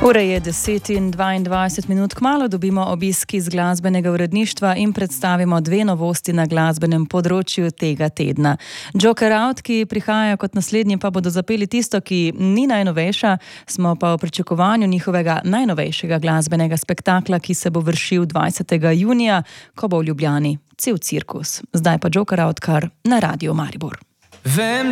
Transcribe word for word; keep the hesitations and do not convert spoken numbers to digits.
Ura je deset in dvaindvajset minut, kmalu dobimo obisk iz glasbenega uredništva in predstavimo dve novosti na glasbenem področju tega tedna. Joker Out, ki prihaja kot naslednji, pa bodo zapeli tisto, ki ni najnovejša, smo pa v pričakovanju njihovega najnovejšega glasbenega spektakla, ki se bo vršil dvajsetega junija, ko bo v Ljubljani cel cirkus. Zdaj pa Joker Out kar na Radiu Maribor. Vem,